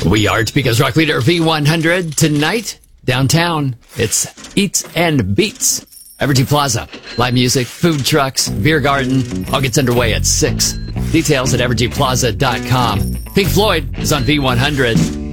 We are Topeka's rock leader V100. Tonight, downtown, it's Eats and Beats. Evergy Plaza. Live music, food trucks, beer garden. All gets underway at 6. Details at evergyplaza.com. Pink Floyd is on V100.